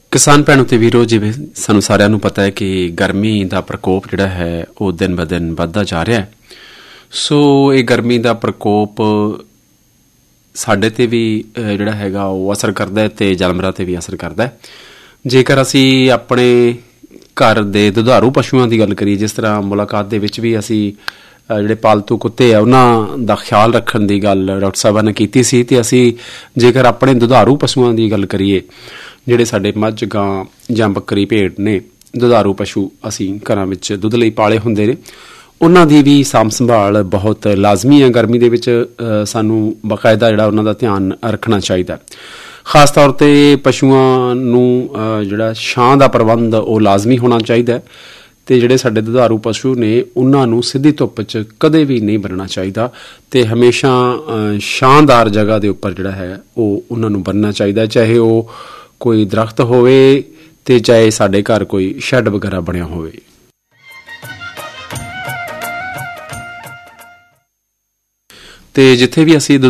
ਕਿਸਾਨ ਭੈਣੋ ਤੇ ਵੀਰੋ, ਜਿਵੇਂ ਸਾਨੂੰ ਸਾਰਿਆਂ ਨੂੰ ਪਤਾ ਹੈ ਕਿ ਗਰਮੀ ਦਾ ਪ੍ਰਕੋਪ ਜਿਹੜਾ ਹੈ ਉਹ ਦਿਨ ਬ ਦਿਨ ਵੱਧਦਾ ਜਾ ਰਿਹਾ ਹੈ। ਸੋ ਇਹ ਗਰਮੀ ਦਾ ਪ੍ਰਕੋਪ ਸਾਡੇ ਤੇ ਵੀ ਜਿਹੜਾ ਹੈਗਾ ਉਹ ਅਸਰ ਕਰਦਾ ਹੈ ਤੇ ਜਾਨਵਰਾਂ ਤੇ ਵੀ ਅਸਰ ਕਰਦਾ ਹੈ। ਜੇਕਰ ਅਸੀਂ ਆਪਣੇ ਘਰ ਦੇ ਦੁਧਾਰੂ ਪਸ਼ੂਆਂ ਦੀ ਗੱਲ ਕਰੀਏ, ਜਿਸ ਤਰ੍ਹਾਂ ਮੁਲਾਕਾਤ ਦੇ ਵਿੱਚ ਵੀ ਅਸੀਂ ਜਿਹੜੇ ਪਾਲਤੂ ਕੁੱਤੇ ਆ ਉਹਨਾਂ ਦਾ ਖਿਆਲ ਰੱਖਣ ਦੀ ਗੱਲ ਡਾਕਟਰ ਸਾਹਿਬਾਂ ਨੇ ਕੀਤੀ ਸੀ, ਤੇ ਅਸੀਂ ਜੇਕਰ ਆਪਣੇ ਦੁਧਾਰੂ ਪਸ਼ੂਆਂ ਦੀ ਗੱਲ ਕਰੀਏ, ਜਿਹੜੇ ਸਾਡੇ ਮੱਝ, ਗਾਂ ਜਾਂ ਬੱਕਰੀ, ਭੇਡ ਨੇ, ਦੁਧਾਰੂ ਪਸ਼ੂ ਅਸੀਂ ਘਰਾਂ ਵਿੱਚ ਦੁੱਧ ਲਈ ਪਾਲੇ ਹੁੰਦੇ ਨੇ, ਉਹਨਾਂ ਦੀ ਵੀ ਸਾਂਭ ਸੰਭਾਲ ਬਹੁਤ ਲਾਜ਼ਮੀ ਹੈ। ਗਰਮੀ ਦੇ ਵਿੱਚ ਸਾਨੂੰ ਬਾਕਾਇਦਾ ਜਿਹੜਾ ਉਹਨਾਂ ਦਾ ਧਿਆਨ ਰੱਖਣਾ ਚਾਹੀਦਾ। ਖਾਸ ਤੌਰ 'ਤੇ ਪਸ਼ੂਆਂ ਨੂੰ ਜਿਹੜਾ ਛਾਂ ਦਾ ਪ੍ਰਬੰਧ ਉਹ ਲਾਜ਼ਮੀ ਹੋਣਾ ਚਾਹੀਦਾ, ਅਤੇ ਜਿਹੜੇ ਸਾਡੇ ਦੁਧਾਰੂ ਪਸ਼ੂ ਨੇ ਉਹਨਾਂ ਨੂੰ ਸਿੱਧੀ ਧੁੱਪ 'ਚ ਕਦੇ ਵੀ ਨਹੀਂ ਬੰਨ੍ਹਣਾ ਚਾਹੀਦਾ, ਅਤੇ ਹਮੇਸ਼ਾ ਛਾਂਦਾਰ ਜਗ੍ਹਾ ਦੇ ਉੱਪਰ ਜਿਹੜਾ ਹੈ ਉਹ ਉਹਨਾਂ ਨੂੰ ਬੰਨ੍ਹਣਾ ਚਾਹੀਦਾ, ਚਾਹੇ ਉਹ ਕੋਈ ਦਰਖਤ ਹੋਵੇ ਅਤੇ ਚਾਹੇ ਸਾਡੇ ਘਰ ਕੋਈ ਸ਼ੈੱਡ ਵਗੈਰਾ ਬਣਿਆ ਹੋਵੇ। ਅਤੇ ਜਿੱਥੇ ਵੀ ਅਸੀਂ